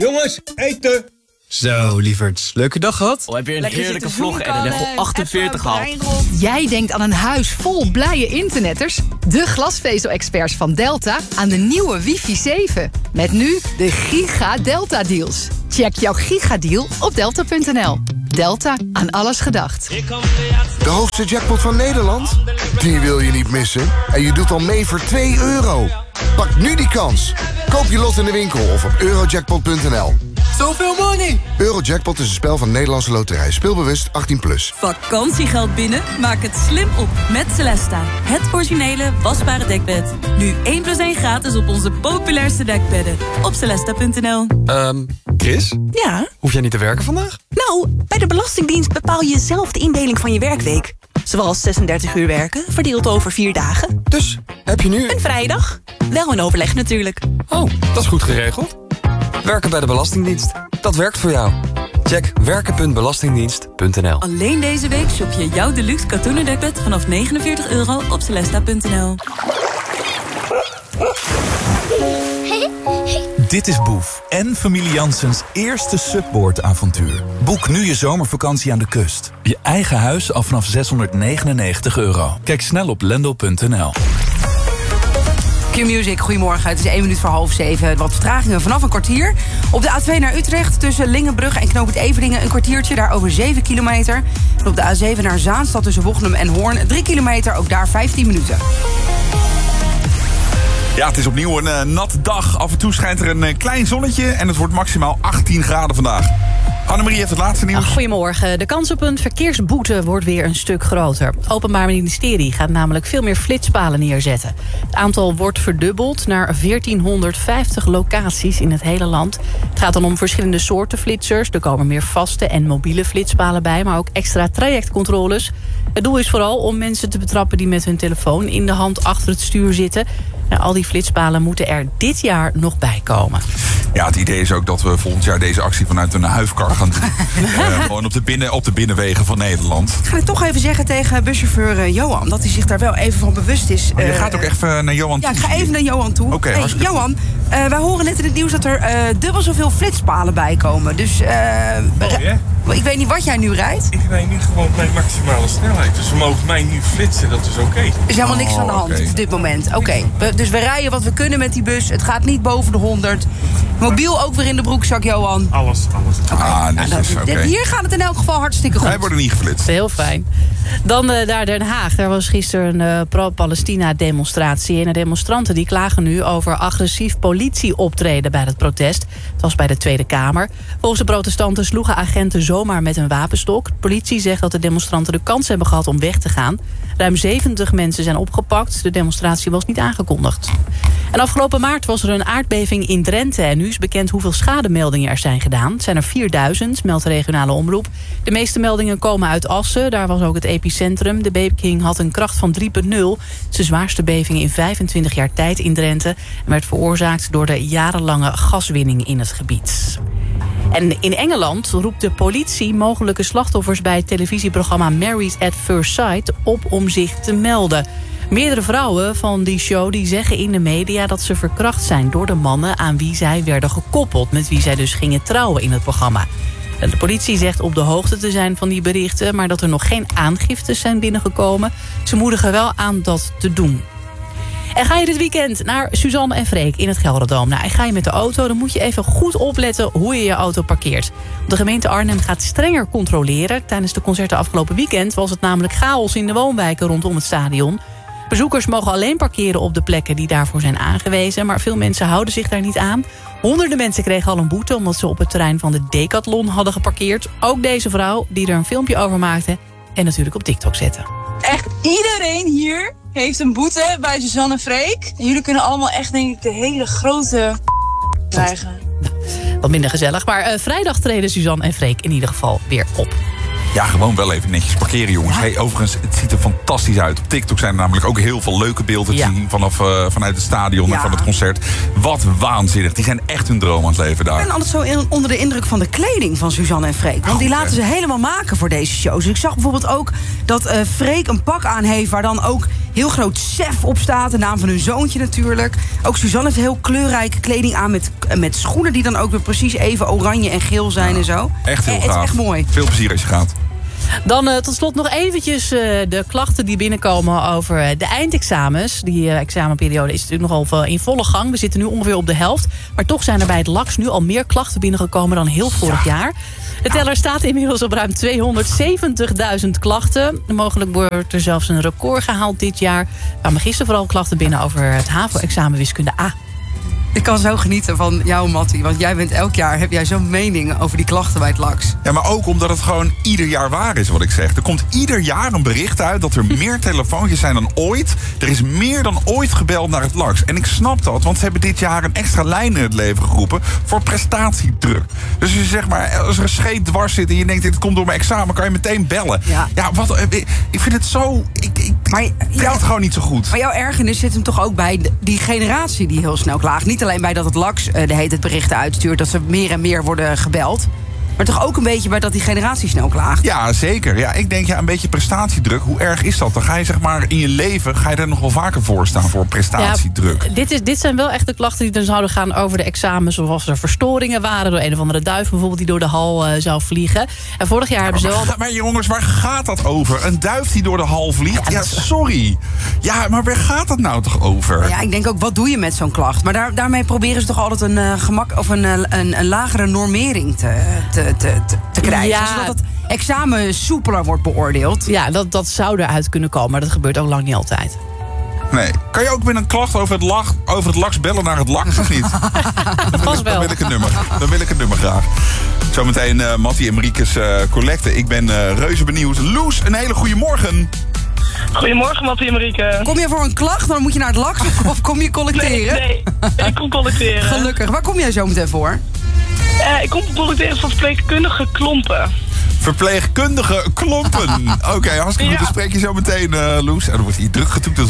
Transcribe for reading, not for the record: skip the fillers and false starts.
Jongens, eten! Zo, lieverds. Leuke dag gehad? Heb je een heerlijke vlog en level 48 gehad? Jij denkt aan een huis vol blije internetters? De glasvezel-experts van Delta aan de nieuwe wifi 7. Met nu de Giga Delta deals. Check jouw gigadeal op delta.nl. Delta, aan alles gedacht. De hoogste jackpot van Nederland? Die wil je niet missen. En je doet al mee voor €2. Pak nu die kans. Koop je lot in de winkel of op eurojackpot.nl. Zoveel money! Eurojackpot is een spel van Nederlandse Loterij. Speelbewust 18+. Vakantiegeld binnen? Maak het slim op met Celesta. Het originele wasbare dekbed. Nu 1+1 gratis op onze populairste dekbedden. Op celesta.nl. Chris? Ja? Hoef jij niet te werken vandaag? Nou, bij de Belastingdienst bepaal je zelf de indeling van je werkweek. Zoals 36 uur werken, verdeeld over 4 dagen. Dus, heb je nu... Een vrije dag. Wel in overleg natuurlijk. Oh, dat is goed geregeld. Werken bij de Belastingdienst. Dat werkt voor jou. Check werken.belastingdienst.nl. Alleen deze week shop je jouw deluxe katoenen dekbed vanaf €49 op celesta.nl. Dit is Boef en familie Janssens eerste subboardavontuur. Boek nu je zomervakantie aan de kust. Je eigen huis al vanaf €699. Kijk snel op lendl.nl. Q-Music, goedemorgen. Het is 1 minuut voor 6:30. Wat vertragingen vanaf een kwartier. Op de A2 naar Utrecht tussen Lingenbrug en Knoop het Everdingen een kwartiertje. Daar over 7 kilometer. En op de A7 naar Zaanstad tussen Wognum en Hoorn 3 kilometer. Ook daar 15 minuten. Ja, het is opnieuw een natte dag. Af en toe schijnt er een klein zonnetje en het wordt maximaal 18 graden vandaag. Annemarie heeft het laatste nieuws. Goedemorgen. De kans op een verkeersboete wordt weer een stuk groter. Het Openbaar Ministerie gaat namelijk veel meer flitspalen neerzetten. Het aantal wordt verdubbeld naar 1450 locaties in het hele land. Het gaat dan om verschillende soorten flitsers. Er komen meer vaste en mobiele flitspalen bij, maar ook extra trajectcontroles. Het doel is vooral om mensen te betrappen die met hun telefoon in de hand achter het stuur zitten. Al die flitspalen moeten er dit jaar nog bij komen. Ja, het idee is ook dat we volgend jaar deze actie vanuit een huifkar gaan doen. Gewoon op de binnenwegen van Nederland. Ik ga het toch even zeggen tegen buschauffeur Johan, dat hij zich daar wel even van bewust is. Je gaat ook even naar Johan toe? Ja, ik ga even naar Johan toe. Oké, hey, Johan, wij horen net in het nieuws dat er dubbel zoveel flitspalen bij komen. Dus ik weet niet wat jij nu rijdt. Ik rijd nu gewoon mijn maximale snelheid. Dus we mogen mij nu flitsen, dat is oké. Er is helemaal niks aan de hand op dit moment. Oké. Dus we rijden wat we kunnen met die bus. Het gaat niet boven de 100. Mobiel ook weer in de broekzak, Johan. Alles. Hier gaat het in elk geval hartstikke goed. Wij worden niet geflitst. Heel fijn. Dan naar Den Haag. Daar was gisteren een pro-Palestina-demonstratie. En de demonstranten die klagen nu over agressief politieoptreden bij het protest. Het was bij de Tweede Kamer. Volgens de protestanten sloegen agenten zomaar met een wapenstok. De politie zegt dat de demonstranten de kans hebben gehad om weg te gaan. Ruim 70 mensen zijn opgepakt. De demonstratie was niet aangekondigd. En afgelopen maart was er een aardbeving in Drenthe. En nu is bekend hoeveel schademeldingen er zijn gedaan. Het zijn er 4000, meldt de regionale omroep. De meeste meldingen komen uit Assen. Daar was ook het epicentrum. De beving had een kracht van 3,0. Het is de zwaarste beving in 25 jaar tijd in Drenthe. En werd veroorzaakt door de jarenlange gaswinning in het gebied. En in Engeland roept de politie mogelijke slachtoffers bij het televisieprogramma Married at First Sight op om zich te melden. Meerdere vrouwen van die show die zeggen in de media dat ze verkracht zijn door de mannen aan wie zij werden gekoppeld, met wie zij dus gingen trouwen in het programma. De politie zegt op de hoogte te zijn van die berichten, maar dat er nog geen aangiftes zijn binnengekomen. Ze moedigen wel aan dat te doen. En ga je dit weekend naar Suzanne en Freek in het Gelderdoom? Nou, en ga je met de auto, dan moet je even goed opletten hoe je je auto parkeert. De gemeente Arnhem gaat strenger controleren. Tijdens de concerten afgelopen weekend was het namelijk chaos in de woonwijken rondom het stadion. Bezoekers mogen alleen parkeren op de plekken die daarvoor zijn aangewezen, maar veel mensen houden zich daar niet aan. Honderden mensen kregen al een boete omdat ze op het terrein van de Decathlon hadden geparkeerd. Ook deze vrouw die er een filmpje over maakte en natuurlijk op TikTok zette. Echt iedereen hier heeft een boete bij Suzanne en Freek. En jullie kunnen allemaal echt, denk ik, de hele grote krijgen. Wat minder gezellig, maar vrijdag treden Suzanne en Freek in ieder geval weer op. Ja, gewoon wel even netjes parkeren, jongens. Hey, overigens, het ziet er fantastisch uit. Op TikTok zijn er namelijk ook heel veel leuke beelden te zien vanuit het stadion en van het concert. Wat waanzinnig. Die zijn echt hun droom aan het leven daar. Ik ben altijd zo onder de indruk van de kleding van Suzanne en Freek. Want die laten ze helemaal maken voor deze shows. Dus ik zag bijvoorbeeld ook dat Freek een pak aan heeft waar dan ook heel groot SEF op staat. De naam van hun zoontje natuurlijk. Ook Suzanne heeft heel kleurrijke kleding aan met schoenen die dan ook weer precies even oranje en geel zijn en zo. Echt heel gaaf. Het is echt mooi. Veel plezier als je gaat. Dan tot slot nog eventjes de klachten die binnenkomen over de eindexamens. Die examenperiode is natuurlijk nogal in volle gang. We zitten nu ongeveer op de helft. Maar toch zijn er bij het LAX nu al meer klachten binnengekomen dan heel vorig jaar. De teller staat inmiddels op ruim 270.000 klachten. Mogelijk wordt er zelfs een record gehaald dit jaar. Er kwamen gisteren vooral klachten binnen over het HAVO-examen wiskunde A. Ik kan zo genieten van jou, Mattie. Want jij bent elk jaar, heb jij zo'n mening over die klachten bij het LAX. Ja, maar ook omdat het gewoon ieder jaar waar is wat ik zeg. Er komt ieder jaar een bericht uit dat er meer telefoontjes zijn dan ooit. Er is meer dan ooit gebeld naar het LAX. En ik snap dat, want ze hebben dit jaar een extra lijn in het leven geroepen voor prestatiedruk. Dus je zeg maar, als er een scheet dwars zit en je denkt dit komt door mijn examen, kan je meteen bellen. Ja, wat, ik vind het zo... Ik vind het gewoon niet zo goed. Maar jouw ergernis zit hem toch ook bij die generatie die heel snel klaagt. Niet alleen bij dat het LAX het berichten uitstuurt dat ze meer en meer worden gebeld. Maar toch ook een beetje bij dat die generatie snel klaagt. Ja, zeker. Ja, ik denk een beetje prestatiedruk. Hoe erg is dat? Dan ga je zeg maar in je leven er nog wel vaker voor staan voor prestatiedruk. Ja, dit zijn wel echt de klachten die dan zouden gaan over de examens. Zoals er verstoringen waren door een of andere duif bijvoorbeeld die door de hal zou vliegen. En vorig jaar hebben ze wel... Maar jongens, waar gaat dat over? Een duif die door de hal vliegt? Ja, sorry. Ja, maar waar gaat dat nou toch over? Ja, ik denk ook, wat doe je met zo'n klacht? Maar daarmee proberen ze toch altijd een lagere normering te krijgen. Ja. Zodat het examen soepeler wordt beoordeeld. Ja, dat zou eruit kunnen komen. Maar dat gebeurt ook lang niet altijd. Nee. Kan je ook met een klacht over het LAX bellen naar het LAX of niet? Dan wil ik het nummer graag. Zometeen Mattie en Mariekes collecte. Ik ben reuze benieuwd. Loes, een hele goede morgen. Goedemorgen, Mattie en Marieke. Kom je voor een klacht, dan moet je naar het LAX of kom je collecteren? Nee, ik kom collecteren. Gelukkig. Waar kom jij zo meteen voor? Ik kom collecteren van verpleegkundige klompen. Verpleegkundige klompen. Oké, hartstikke goed. Dan spreek je zo meteen, Loes. En dan wordt hier druk getoeterd